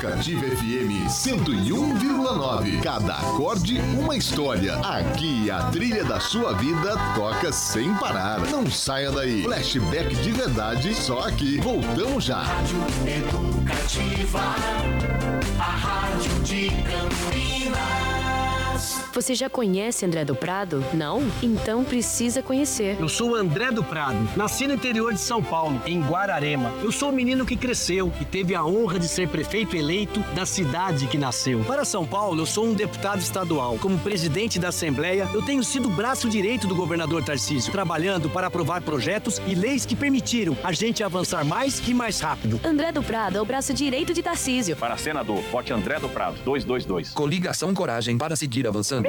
Educativa FM 101,9. Cada acorde, uma história. Aqui a trilha da sua vida toca sem parar. Não saia daí. Flashback de verdade, só aqui. Voltamos já. Rádio Educativa, a rádio de Campinas. Você já conhece André do Prado? Não? Então precisa conhecer. Eu sou o André do Prado, nasci no interior de São Paulo, em Guararema. Eu sou o menino que cresceu e teve a honra de ser prefeito eleito da cidade que nasceu. Para São Paulo, eu sou um deputado estadual. Como presidente da Assembleia, eu tenho sido o braço direito do governador Tarcísio, trabalhando para aprovar projetos e leis que permitiram a gente avançar mais e mais rápido. André do Prado é o braço direito de Tarcísio. Para senador, vote André do Prado, 222. Coligação Coragem para seguir avançando.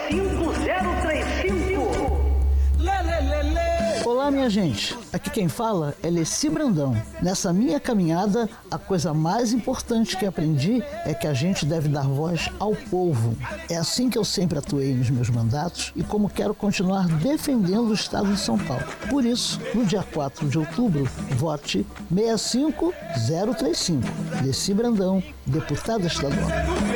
65035. Olá, minha gente. Aqui quem fala é Leci Brandão. Nessa minha caminhada, a coisa mais importante que aprendi é que a gente deve dar voz ao povo. É assim que eu sempre atuei nos meus mandatos e como quero continuar defendendo o estado de São Paulo. Por isso, no dia 4 de outubro, vote 65035. Leci Brandão, deputada estadual.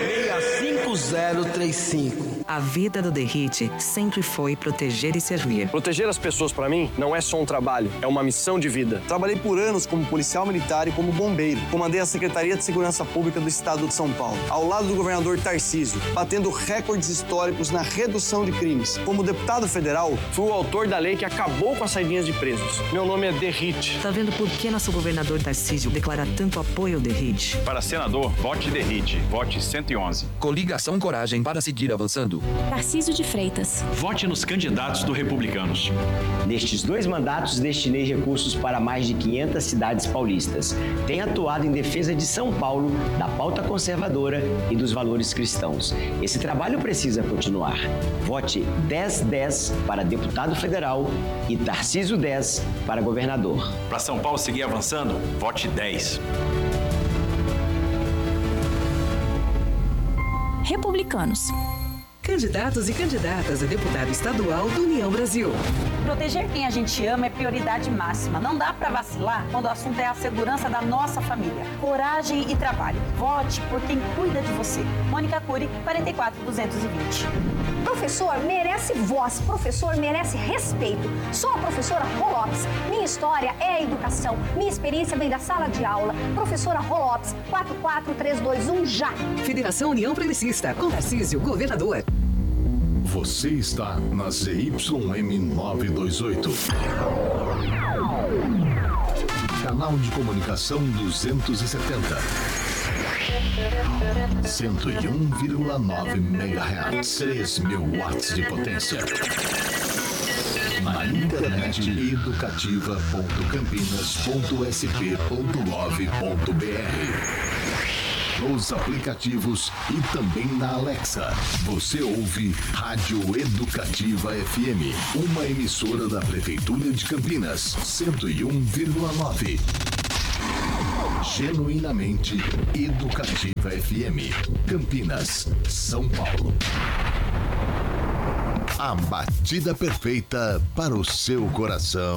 65035. A vida do DERRIT sempre foi proteger e servir. Proteger as pessoas, para mim, não é só um trabalho, é uma missão de vida. Trabalhei por anos como policial militar e como bombeiro. Comandei a Secretaria de Segurança Pública do Estado de São Paulo, ao lado do governador Tarcísio, batendo recordes históricos na redução de crimes. Como deputado federal, Fui o autor da lei que acabou com as saidinhas de presos. Meu nome é DERRIT. Tá vendo por que nosso governador Tarcísio declara tanto apoio ao DERRIT? Para senador, vote DERRIT, vote 111. Coligação Coragem para seguir avançando. Tarcísio de Freitas. Vote nos candidatos do Republicanos. Nestes 2 mandatos, destinei recursos para mais de 500 cidades paulistas. Tenho atuado em defesa de São Paulo, da pauta conservadora e dos valores cristãos. Esse trabalho precisa continuar. Vote 1010 para deputado federal e Tarcísio 10 para governador. Para São Paulo seguir avançando, vote 10. Republicanos. Candidatos e candidatas a deputado estadual do União Brasil. Proteger quem a gente ama é prioridade máxima. Não dá pra vacilar quando o assunto é a segurança da nossa família. Coragem e trabalho. Vote por quem cuida de você. Mônica Cury, 44220. Professor merece voz, professor merece respeito. Sou a professora Rolopes. Minha história é a educação. Minha experiência vem da sala de aula. Professora Rolopes, 44321 já. Federação União Progressista, com Tarcísio, governador. Você está na ZYM 928. Canal de comunicação 270. 101,9 MHz. 3.000 watts de potência. Na internet educativa.campinas.sp.gov.br. Nos aplicativos e também na Alexa. Você ouve Rádio Educativa FM, uma emissora da Prefeitura de Campinas, 101,9. Genuinamente Educativa FM, Campinas, São Paulo. A batida perfeita para o seu coração.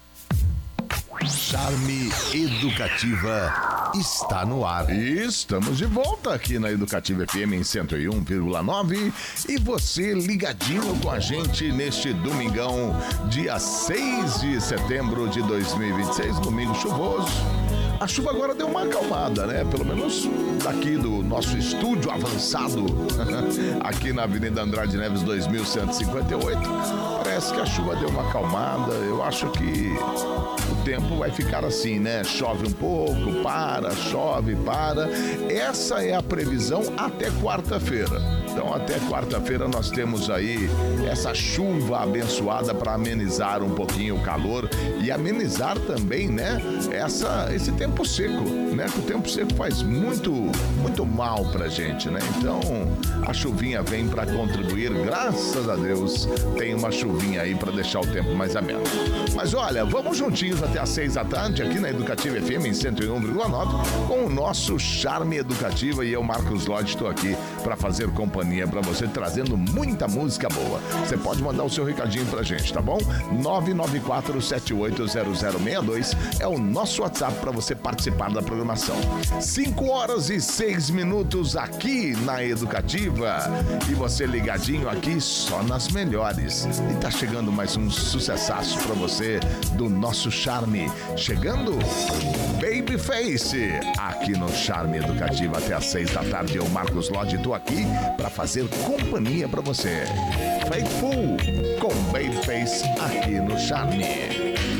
Charme Educativa está no ar. E estamos de volta aqui na Educativa FM em 101,9 e você ligadinho com a gente neste domingão, dia 6 de setembro de 2026, domingo chuvoso. A chuva agora deu uma acalmada, né? Pelo menos daqui do nosso estúdio avançado, aqui na Avenida Andrade Neves 2158. Parece que a chuva deu uma acalmada. Eu acho que o tempo vai ficar assim, né? Chove um pouco, para, chove, para. Essa é a previsão até quarta-feira. Então, até quarta-feira nós temos aí essa chuva abençoada para amenizar um pouquinho o calor e amenizar também, né? Esse tempo seco, né? Que o tempo seco faz muito mal pra gente, né? Então, a chuvinha vem para contribuir, graças a Deus, tem uma chuvinha chuvinha aí para deixar o tempo mais ameno. Mas olha, vamos juntinhos até às 6 da tarde aqui na Educativa FM em 101,9 com o nosso Charme Educativa e eu, Marcos Lodge, estou aqui para fazer companhia para você, trazendo muita música boa. Você pode mandar o seu recadinho pra gente, tá bom? 994780062 é o nosso WhatsApp para você participar da programação. 5h06 aqui na Educativa e você ligadinho aqui só nas melhores. E tá chegando mais um sucessaço para você do nosso Charme. Chegando Babyface aqui no Charme Educativa até às 6 da tarde. Eu, Marcos Lodge, tô aqui para fazer companhia para você. Faithful com Babyface aqui no Charme.